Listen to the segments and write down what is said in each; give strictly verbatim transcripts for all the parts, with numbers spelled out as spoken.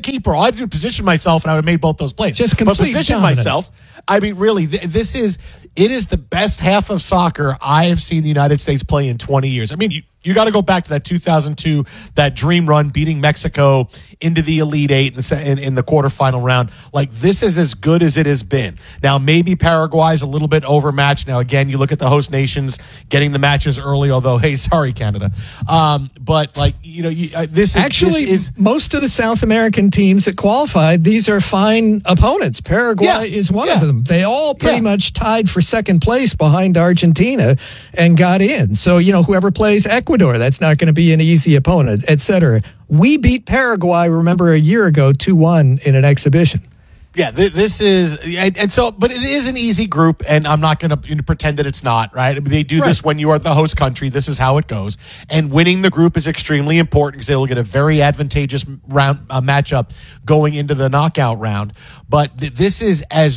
keeper. All I did was position myself, and I would have made both those plays. Just but complete position dominance. myself. I mean, really, th- this is it is the best half of soccer I have seen the United States play in twenty years. I mean, you, you got to go back to that two thousand two, that dream run, beating Mexico into the Elite Eight in the, se- in, in the quarterfinal round. Like, this is as good as it has been. Now, maybe Paraguay's a little bit overmatched. Now, again, you look at the host nations getting the matches early, although, hey, sorry, Canada. Um, but, like, you know, you, uh, this is... Actually, this is, most of the South American teams that qualified, these are fine opponents. Paraguay Yeah, is one yeah. of them. They all pretty Yeah. much tied for second place behind Argentina and got in. So, you know, whoever plays Ecuador, that's not going to be an easy opponent, et cetera. We beat Paraguay, remember, a year ago, two one in an exhibition. Yeah, th- this is, and, and so, but it is an easy group, and I'm not going to pretend that it's not, right? I mean, they do Right. this when you are the host country. This is how it goes. And winning the group is extremely important because they'll get a very advantageous round uh, matchup going into the knockout round. But th- this is as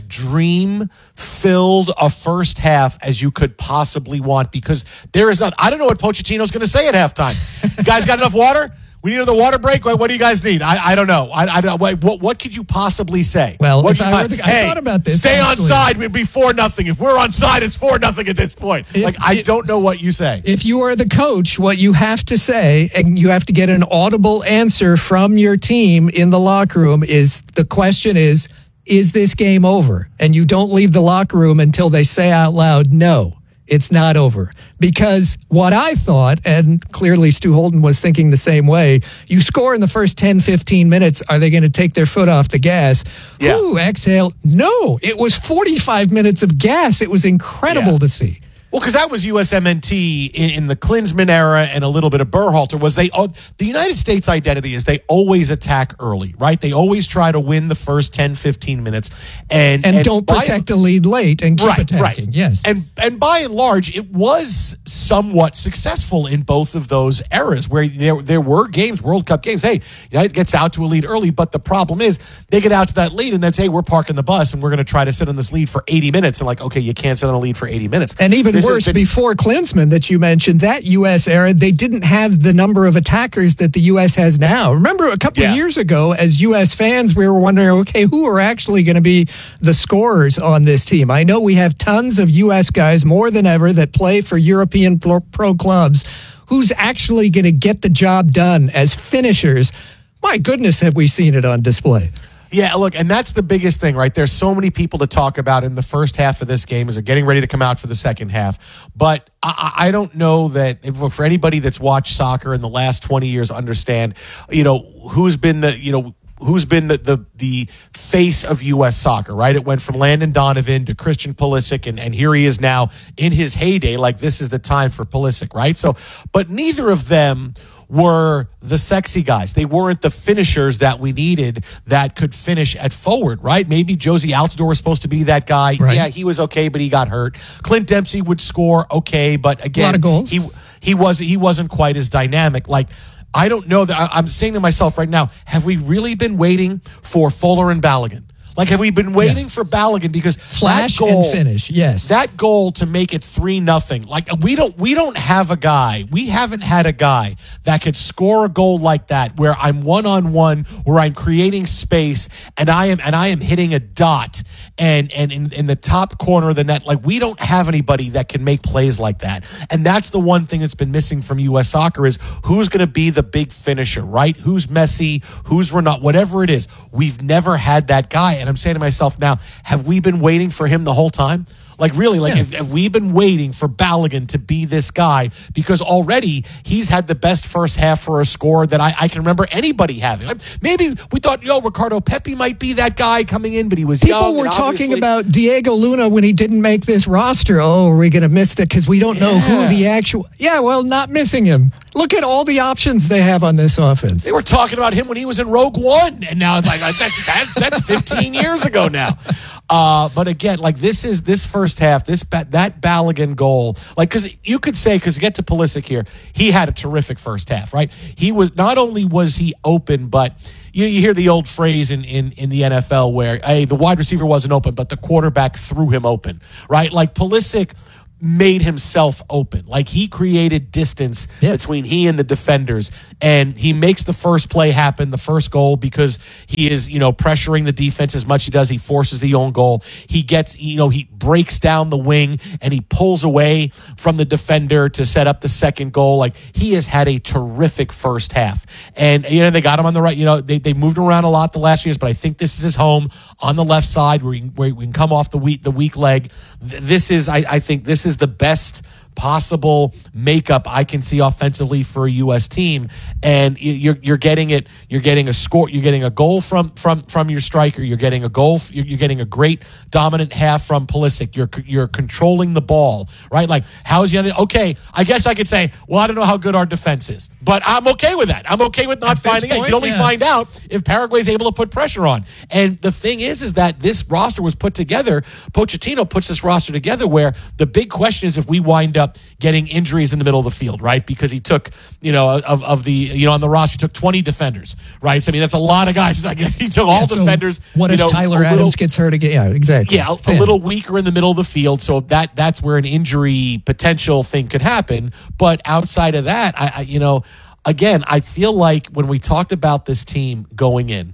dream-filled a first half as you could possibly want because there is not, I don't know what Pochettino's going to say at halftime. You guys got enough water? We need another water break. What, what do you guys need? I, I don't know. I, I don't. What, what could you possibly say? Well, what if could I you were the- po- I hey, thought about this, Stay on actually. side. We'd be four nothing. If we're on side, it's four nothing at this point. If- like I if- don't know what you say. If you are the coach, what you have to say, and you have to get an audible answer from your team in the locker room, is the question is, is this game over? And you don't leave the locker room until they say out loud, no, it's not over. Because what I thought, and clearly Stu Holden was thinking the same way, you score in the first ten, fifteen minutes, are they going to take their foot off the gas? Yeah. Ooh, exhale. No, it was forty-five minutes of gas. It was incredible Yeah. to see. Well, because that was U S M N T in, in the Klinsmann era and a little bit of Berhalter. Was they oh, the United States identity is they always attack early, right? They always try to win the first ten, fifteen minutes and And, and don't by- protect the lead late and keep right, attacking. Right. Yes. And and by and large, it was somewhat successful in both of those eras where there there were games, World Cup games. Hey, United gets out to a lead early, but the problem is they get out to that lead and then say, hey, we're parking the bus and we're going to try to sit on this lead for eighty minutes. And like, okay, you can't sit on a lead for eighty minutes. And even This has worse, been- before Klinsmann that you mentioned, that U S era, they didn't have the number of attackers that the U S has now. Remember a couple Yeah. of years ago, as U S fans, we were wondering, okay, who are actually going to be the scorers on this team? I know we have tons of U S guys, more than ever, that play for European pro, pro clubs. Who's actually going to get the job done as finishers? My goodness, have we seen it on display. Yeah, look, and that's the biggest thing, right? There's so many people to talk about in the first half of this game as they're getting ready to come out for the second half. But I, I don't know that if, for anybody that's watched soccer in the last twenty years, understand, you know, who's been the, you know, who's been the, the the face of U S soccer, right? It went from Landon Donovan to Christian Pulisic, and, and here he is now in his heyday. Like, this is the time for Pulisic, right? So, but neither of them were the sexy guys. They weren't the finishers that we needed that could finish at forward, right? Maybe Josie Altidore was supposed to be that guy. Right. Yeah, he was okay, but he got hurt. Clint Dempsey would score okay, but again, A lot of goals. he he was he wasn't quite as dynamic. Like, I don't know that I, I'm saying to myself right now, have we really been waiting for Fuller and Balogun? Like, have we been waiting Yeah. for Balogun? Because Flash that goal, and finish, yes. that goal to make it three nothing. Like, we don't we don't have a guy. We haven't had a guy that could score a goal like that where I'm one on one, where I'm creating space and I am and I am hitting a dot and and in, in the top corner of the net. Like, we don't have anybody that can make plays like that. And that's the one thing that's been missing from U S soccer is who's going to be the big finisher, right? Who's Messi, who's Ronaldo, whatever it is. We've never had that guy. And I'm saying to myself now, have we been waiting for him the whole time? Like, really, like, Yeah. have, have we been waiting for Balogun to be this guy? Because already he's had the best first half for a score that I, I can remember anybody having. Like, maybe we thought, yo, Ricardo Pepi might be that guy coming in, but he was People young. were and talking obviously- about Diego Luna when he didn't make this roster. Oh, are we going to miss that? Because we don't know Yeah. who the actual... Yeah, well, not missing him. Look at all the options they have on this offense. They were talking about him when he was in Rogue One, and now it's like that's that's, that's fifteen years ago now. Uh, but again, like this is this first half, this ba- that Balogun goal, like because you could say because get to Pulisic here, he had a terrific first half, right? He was not only was he open, but you, you hear the old phrase in, in in the N F L where hey, the wide receiver wasn't open, but the quarterback threw him open, right? Like Pulisic made himself open. Like, he created distance yeah. between he and the defenders, and he makes the first play happen, the first goal, because he is, you know, pressuring the defense as much as he does. He forces the own goal. He gets, you know, he breaks down the wing and he pulls away from the defender to set up the second goal. Like, he has had a terrific first half. And, you know, they got him on the right, you know, they, they moved around a lot the last few years, but I think this is his home on the left side where, he, where we can come off the weak, the weak leg. This is, I, I think this is is the best possible makeup I can see offensively for a U S team, and you're you're getting it. You're getting a score. You're getting a goal from from from your striker. You're getting a goal. You're, you're getting a great dominant half from Pulisic. You're you're controlling the ball, right? Like, how's you? Okay, I guess I could say, well, I don't know how good our defense is, but I'm okay with that. I'm okay with not At finding point, out. You can only yeah. find out if Paraguay's able to put pressure on. And the thing is, is that this roster was put together. Pochettino puts this roster together where the big question is if we wind up getting injuries in the middle of the field, right? Because he took, you know, of, of the, you know, on the roster, he took twenty defenders, right? So, I mean, that's a lot of guys. Like, he took all yeah, so defenders. What if you know, Tyler Adams little, gets hurt again? Yeah, exactly. Yeah, a, a little weaker in the middle of the field. So that that's where an injury potential thing could happen. But outside of that, I, I you know, again, I feel like when we talked about this team going in,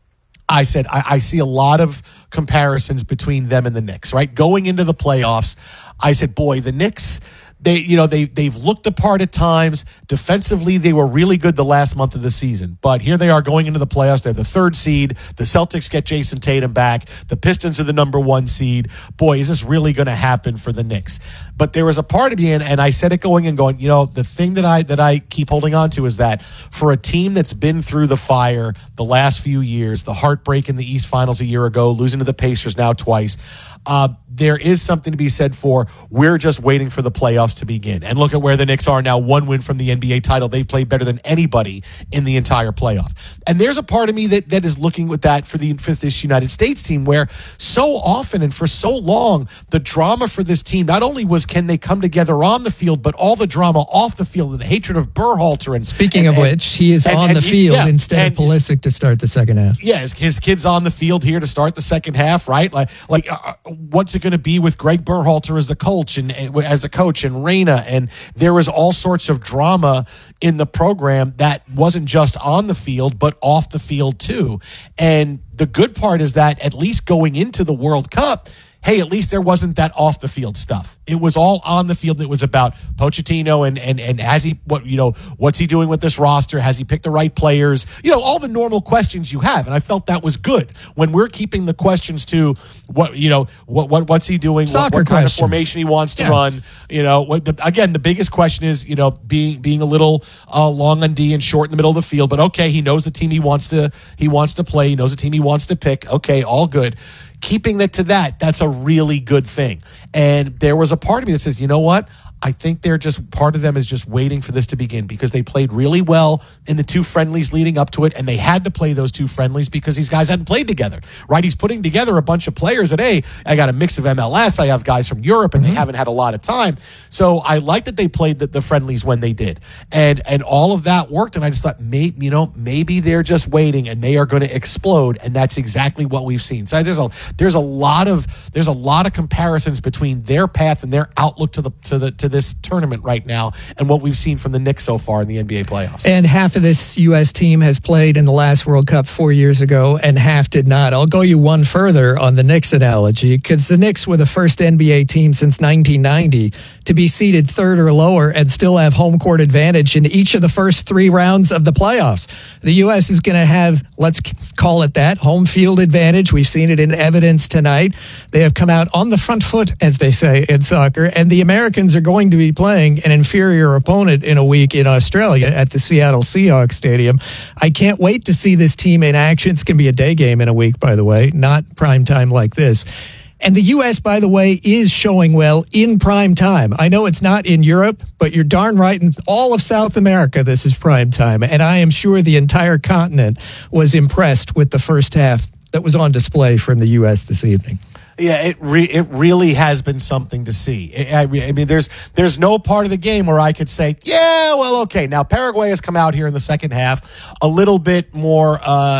I said I, I see a lot of comparisons between them and the Knicks, right? Going into the playoffs, I said, boy, the Knicks, they, you know, they, they've looked the part at times. Defensively, they were really good the last month of the season. But here they are going into the playoffs. They're the third seed. The Celtics get Jason Tatum back. The Pistons are the number one seed. Boy, is this really going to happen for the Knicks? But there was a part of me, and, and I said it going and going, you know, the thing that I that I keep holding on to is that for a team that's been through the fire the last few years, the heartbreak in the East Finals a year ago, losing to the Pacers now twice, uh, there is something to be said for we're just waiting for the playoffs to begin. And look at where the Knicks are now, one win from the N B A title. They've played better than anybody in the entire playoff. And there's a part of me that, that is looking with that for the for this United States team where so often and for so long, the drama for this team not only was can they come together on the field, but all the drama off the field and the hatred of Berhalter. And Speaking and, of and, which, he is and, on and, the and, field yeah, instead and, of Pulisic to start the second half. Yeah, his, his kid's on the field here to start the second half, right? Like, like uh, what's it going to be with Greg Berhalter as the coach and uh, as a coach and Reina? And there was all sorts of drama in the program that wasn't just on the field, but off the field too. And the good part is that at least going into the World Cup, hey, at least there wasn't that off the field stuff. It was all on the field. It was about Pochettino and and and has he what you know what's he doing with this roster? Has he picked the right players? You know, all the normal questions you have, and I felt that was good when we're keeping the questions to what you know what what what's he doing? Soccer what, what kind questions. of formation he wants to Yeah. run? You know, what the, again, the biggest question is you know being being a little uh, long on D and short in the middle of the field. But okay, he knows the team he wants to he wants to play. He knows the team he wants to pick. Okay, all good. Keeping it to that, that's a really good thing. And there was a part of me that says, you know what? I think they're just, part of them is just waiting for this to begin because they played really well in the two friendlies leading up to it, and they had to play those two friendlies because these guys hadn't played together, right? He's putting together a bunch of players that, hey, I got a mix of M L S, I have guys from Europe, and mm-hmm. they haven't had a lot of time. So I like that they played the, the friendlies when they did. And and all of that worked, and I just thought, maybe, you know, maybe they're just waiting and they are going to explode, and that's exactly what we've seen. So there's a there's a lot of there's a lot of comparisons between their path and their outlook to the to the to this tournament right now and what we've seen from the Knicks so far in the N B A playoffs. And half of this U S team has played in the last World Cup four years ago, and half did not. I'll go you one further on the Knicks analogy, because the Knicks were the first N B A team since nineteen ninety to be seeded third or lower and still have home court advantage in each of the first three rounds of the playoffs. The U S is going to have, let's call it that, home field advantage. We've seen it in evidence tonight. They have come out on the front foot, as they say in soccer, and the Americans are going to be playing an inferior opponent in a week in Australia at the Seattle Seahawks Stadium. I can't wait to see this team in action. It's going to be a day game in a week, by the way, not prime time like this. And the U S, by the way, is showing well in prime time. I know it's not in Europe, but you're darn right. In all of South America, this is prime time. And I am sure the entire continent was impressed with the first half that was on display from the U S this evening. Yeah, it re- it really has been something to see. I, I mean, there's there's no part of the game where I could say, yeah, well, okay. Now Paraguay has come out here in the second half a little bit more uh,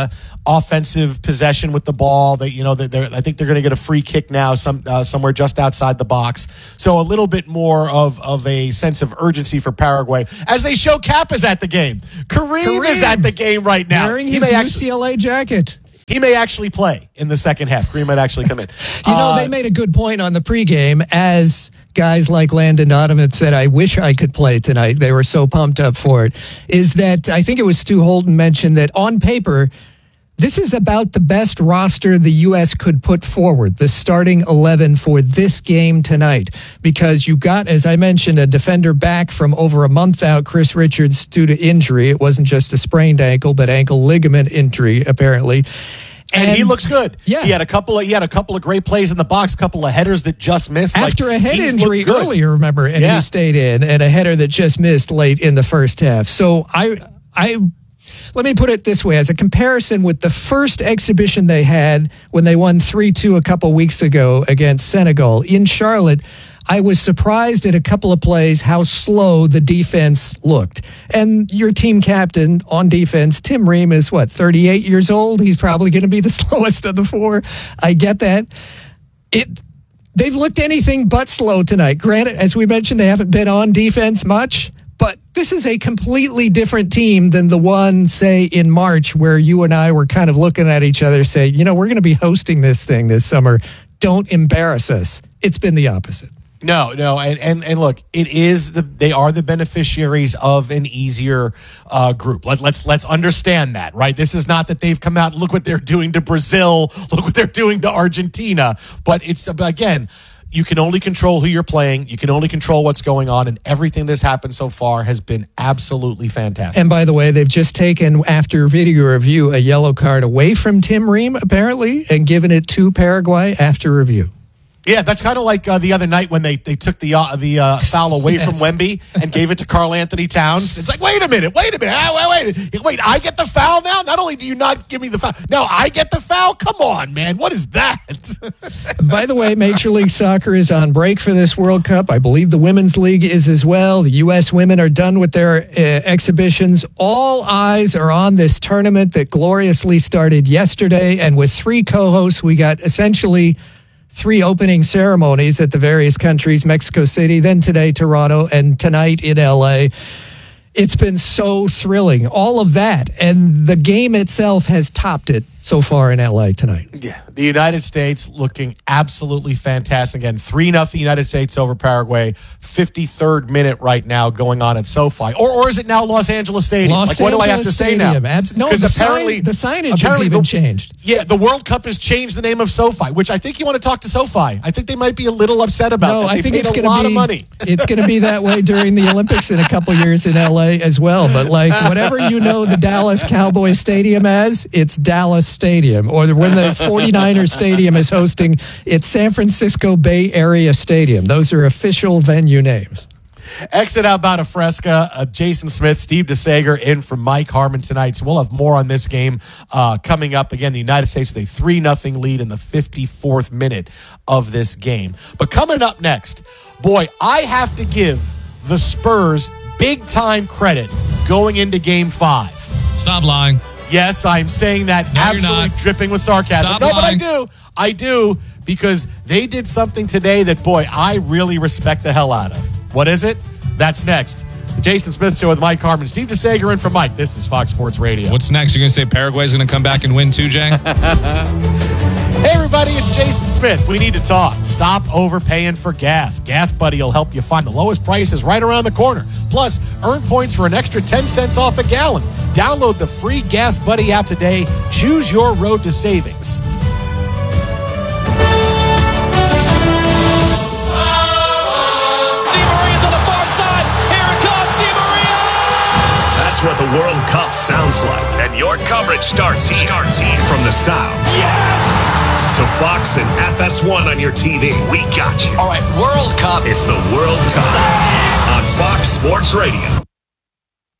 offensive possession with the ball. They, you know, they're, I think they're going to get a free kick now, some uh, somewhere just outside the box. So a little bit more of of a sense of urgency for Paraguay as they show Cap is at the game. Kareem, Kareem is at the game right now. Wearing his U C L A jacket. He may actually play in the second half. Kareem might actually come in. You know, uh, they made a good point on the pregame as guys like Landon Donovan said, I wish I could play tonight. They were so pumped up for it. Is that I think it was Stu Holden mentioned that on paper, this is about the best roster the U S could put forward, the starting eleven for this game tonight, because you got, as I mentioned, a defender back from over a month out, Chris Richards, due to injury. It wasn't just a sprained ankle, but ankle ligament injury, apparently. And, and he looks good. Yeah. He had a couple of he had a couple of great plays in the box, a couple of headers that just missed. After like, a head injury earlier, remember, and yeah. he stayed in, and a header that just missed late in the first half. So I I let me put it this way, as a comparison with the first exhibition they had when they won three two a couple weeks ago against Senegal in Charlotte, I was surprised at a couple of plays how slow the defense looked. And your team captain on defense, Tim Ream, is what, thirty-eight years old? He's probably going to be the slowest of the four. I get that. It They've looked anything but slow tonight. Granted, as we mentioned, they haven't been on defense much, but this is a completely different team than the one, say, in March, where you and I were kind of looking at each other saying, you know, we're going to be hosting this thing this summer. Don't embarrass us. It's been the opposite. No, no, and, and and look, it is the they are the beneficiaries of an easier uh, group. Let, let's let's understand that, right? This is not that they've come out and look what they're doing to Brazil, look what they're doing to Argentina, but it's again, you can only control who you're playing, you can only control what's going on, and everything that's happened so far has been absolutely fantastic. And by the way, they've just taken, after video review, a yellow card away from Tim Ream apparently, and given it to Paraguay after review. Yeah, that's kind of like uh, the other night when they, they took the uh, the uh, foul away yes. from Wemby and gave it to Karl Anthony Towns. It's like, wait a minute, wait a minute, ah, wait, wait, wait, I get the foul now? Not only do you not give me the foul, now I get the foul? Come on, man, what is that? By the way, Major League Soccer is on break for this World Cup. I believe the Women's League is as well. The U S women are done with their uh, exhibitions. All eyes are on this tournament that gloriously started yesterday, and with three co-hosts, we got essentially three opening ceremonies at the various countries, Mexico City, then today Toronto, and tonight in L A. It's been so thrilling, all of that, and the game itself has topped it so far in L A tonight. Yeah, the United States looking absolutely fantastic. Again, three nothing United States over Paraguay, fifty-third minute right now going on at SoFi. Or or is it now Los Angeles Stadium? Los like, what Angeles do I have to Stadium. say now? Abs- no, the, apparently, sign, the signage has even the, changed. Yeah, the World Cup has changed the name of SoFi, which I think you want to talk to SoFi. I think they might be a little upset about no, that. They I think paid it's a gonna lot be, of money. It's going to be that way during the Olympics in a couple years in L A as well. But like whatever you know the Dallas Cowboys Stadium as, it's Dallas Stadium. Or when the forty-niners Stadium is hosting, it's San Francisco Bay Area Stadium. Those are official venue names. Exit out Bata Fresca, uh, Jason Smith, Steve DeSager in for Mike Harmon tonight. So we'll have more on this game uh, coming up. Again, the United States with a three nothing lead in the fifty-fourth minute of this game. But coming up next, boy, I have to give the Spurs big-time credit going into Game five. Stop lying. Yes, I'm saying that no, absolutely dripping with sarcasm. Stop no, lying. but I do. I do because they did something today that, boy, I really respect the hell out of. What is it? That's next. The Jason Smith Show with Mike Harmon. Steve DeSager in for Mike. This is Fox Sports Radio. What's next? You're going to say Paraguay's going to come back and win too, Jay? Hey, everybody, it's Jason Smith. We need to talk. Stop overpaying for gas. Gas Buddy will help you find the lowest prices right around the corner. Plus, earn points for an extra ten cents off a gallon. Download the free Gas Buddy app today. Choose your road to savings. That's what the World Cup sounds like. And your coverage starts here. Starts here. From the sounds. Yes! To Fox and F S one on your T V. We got you. All right, World Cup. It's the World Cup on Fox Sports Radio.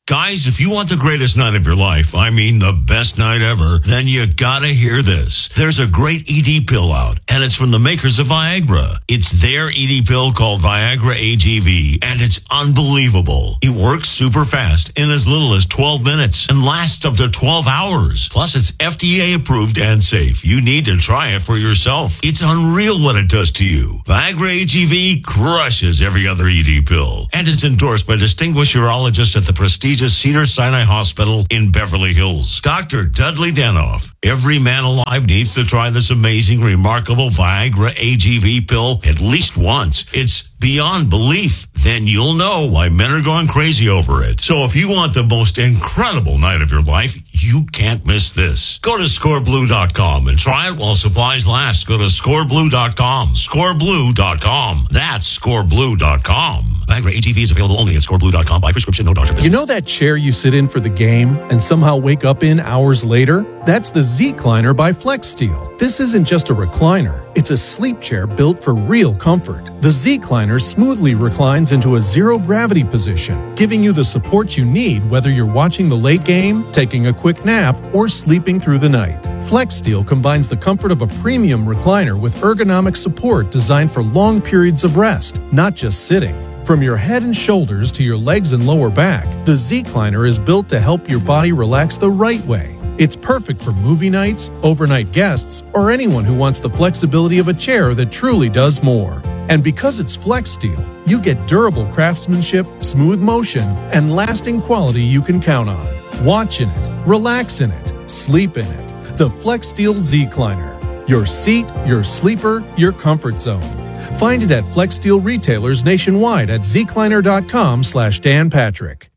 Guys, if you want the greatest night of your life, I mean the best night ever, then you gotta hear this. There's a great E D pill out, and it's from the makers of Viagra. It's their E D pill called Viagra A G V, and it's unbelievable. It works super fast in as little as twelve minutes and lasts up to twelve hours. Plus, it's F D A approved and safe. You need to try it for yourself. It's unreal what it does to you. Viagra A G V crushes every other E D pill, and it's endorsed by distinguished urologists at the prestigious Cedars-Sinai Hospital in Beverly Hills. Doctor Dudley Danoff. Every man alive needs to try this amazing, remarkable Viagra A G V pill at least once. It's beyond belief. Then you'll know why men are going crazy over it. So if you want the most incredible night of your life, you can't miss this. Go to score blue dot com and try it while supplies last. Go to score blue dot com. score blue dot com. That's score blue dot com. Viagra A G V is available only at score blue dot com by prescription, no doctor visit. You know that chair you sit in for the game and somehow wake up in hours later? That's the Z-Cliner by FlexSteel. This isn't just a recliner. It's a sleep chair built for real comfort. The Z-Cliner smoothly reclines into a zero-gravity position, giving you the support you need whether you're watching the late game, taking a quick nap, or sleeping through the night. FlexSteel combines the comfort of a premium recliner with ergonomic support designed for long periods of rest, not just sitting. From your head and shoulders to your legs and lower back, the Z-Cliner is built to help your body relax the right way. It's perfect for movie nights, overnight guests, or anyone who wants the flexibility of a chair that truly does more. And because it's FlexSteel, you get durable craftsmanship, smooth motion, and lasting quality you can count on. Watch in it, relax in it, sleep in it. The FlexSteel Z-Cliner. Your seat, your sleeper, your comfort zone. Find it at FlexSteel retailers nationwide at zcliner.com slash Dan Patrick.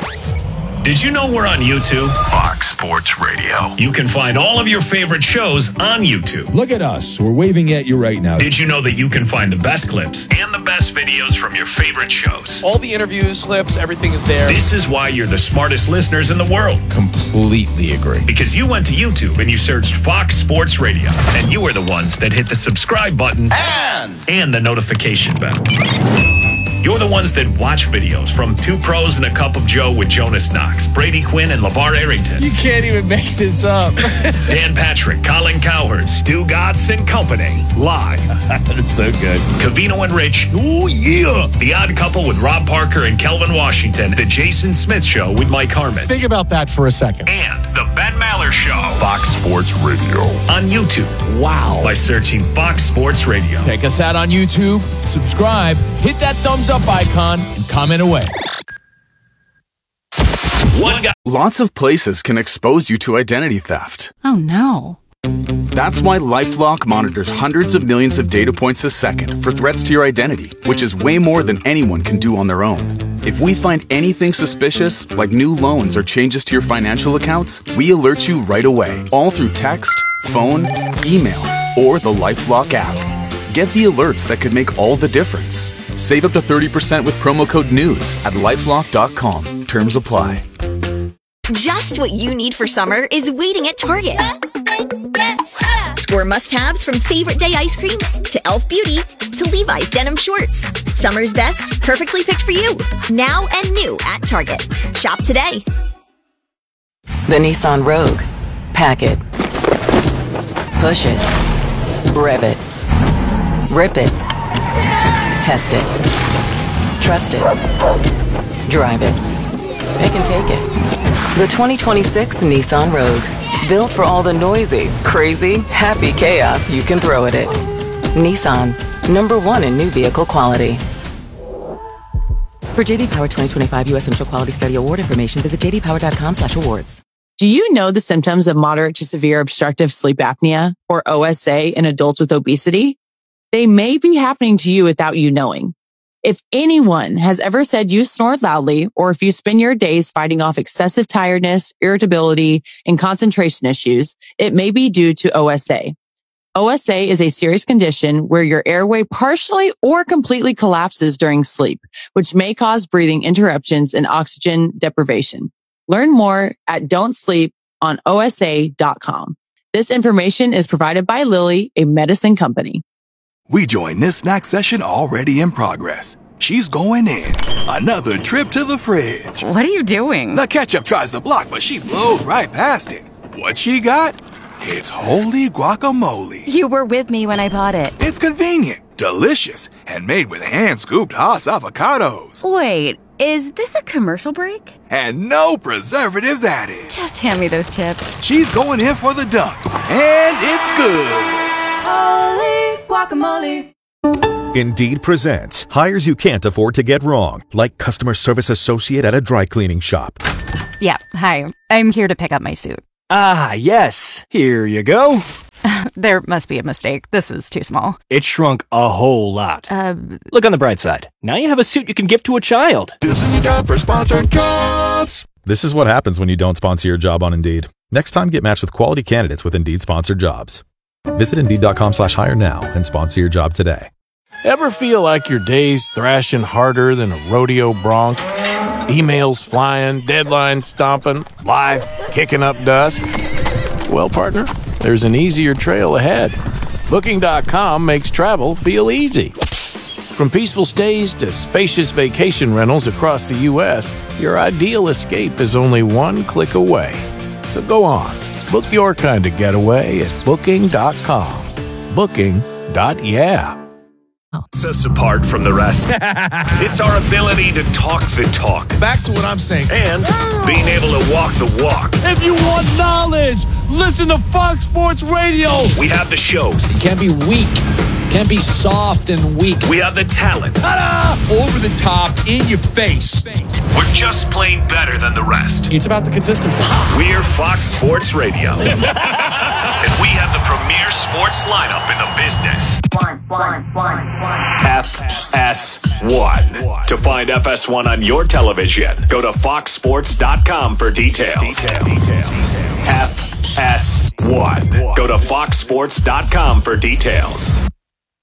Did you know we're on YouTube? Fox Sports Radio. You can find all of your favorite shows on YouTube. Look at us. We're waving at you right now. Did you know that you can find the best clips and the best videos from your favorite shows? All the interviews, clips, everything is there. This is why you're the smartest listeners in the world. Completely agree. Because you went to YouTube and you searched Fox Sports Radio, and you were the ones that hit the subscribe button And, and the notification bell. You're the ones that watch videos from Two Pros and a Cup of Joe with Jonas Knox, Brady Quinn, and LeVar Arrington. you can't even make this up. Dan Patrick, Colin Cowherd, Stu Gatz and Company. Live. That's so good. Covino and Rich. Oh, yeah. The Odd Couple with Rob Parker and Kelvin Washington. The Jason Smith Show with Mike Harmon. Think about that for a second. And The Ben Maller Show. Fox Sports Radio. On YouTube. Wow. By searching Fox Sports Radio. Check us out on YouTube. Subscribe. Hit that thumbs up icon and comment away. One guy. Lots of places can expose you to identity theft. Oh, no. That's why LifeLock monitors hundreds of millions of data points a second for threats to your identity, which is way more than anyone can do on their own. If we find anything suspicious, like new loans or changes to your financial accounts, we alert you right away, all through text, phone, email, or the LifeLock app. Get the alerts that could make all the difference. Save up to thirty percent with promo code NEWS at lifelock dot com. Terms apply. Just what you need for summer is waiting at Target. Score must-haves from Favorite Day ice cream to e l f Beauty to Levi's denim shorts. Summer's best, perfectly picked for you. Now and new at Target. Shop today. The Nissan Rogue. Pack it. Push it. Rev it. Rip it. Test it. Trust it. Drive it. It can take it. The twenty twenty-six Nissan Rogue. Built for all the noisy, crazy, happy chaos you can throw at it. Nissan. Number one in new vehicle quality. For J D Power twenty twenty-five U S Initial Quality Study Award information, visit j d power dot com slash awards. Do you know the symptoms of moderate to severe obstructive sleep apnea, or O S A, in adults with obesity? They may be happening to you without you knowing. If anyone has ever said you snore loudly, or if you spend your days fighting off excessive tiredness, irritability, and concentration issues, it may be due to O S A. O S A is a serious condition where your airway partially or completely collapses during sleep, which may cause breathing interruptions and oxygen deprivation. Learn more at don't sleep on O S A dot com. This information is provided by Lilly, a medicine company. We join this snack session already in progress. She's going in. Another trip to the fridge. What are you doing? The ketchup tries to block, but she blows right past it. What she got? It's holy guacamole. You were with me when I bought it. It's convenient, delicious, and made with hand-scooped Haas avocados. Wait, is this a commercial break? And no preservatives added. Just hand me those chips. She's going in for the dunk, and it's good. Holy guacamole. Indeed presents hires you can't afford to get wrong, like customer service associate at a dry cleaning shop. Yeah, hi. I'm here to pick up my suit. Ah, yes. Here you go. There must be a mistake. This is too small. It shrunk a whole lot. Uh, Look on the bright side. Now you have a suit you can give to a child. This is your job for sponsored jobs. This is what happens when you don't sponsor your job on Indeed. Next time, get matched with quality candidates with Indeed sponsored jobs. Visit Indeed.com slash hire now and sponsor your job today. Ever feel like your day's thrashing harder than a rodeo bronc? Emails flying, deadlines stomping, life kicking up dust? Well, partner, there's an easier trail ahead. Booking dot com makes travel feel easy. From peaceful stays to spacious vacation rentals across the U S, your ideal escape is only one click away. So go on, book your kind of getaway at Booking dot com. Booking. Dot yeah. Sets us apart from the rest. It's our ability to talk the talk. Back to what I'm saying. And being able to walk the walk. If you want knowledge, listen to Fox Sports Radio. We have the shows. Can't be weak. Can't be soft and weak. We have the talent. Ta-da! Over the top, in your face. We're just plain better than the rest. It's about the consistency. We're Fox Sports Radio. And we have the premier sports lineup in the business. One, one, one, one. F S one. To find F S one on your television, go to fox sports dot com for details. Details. Details. F S one. Go to fox sports dot com for details.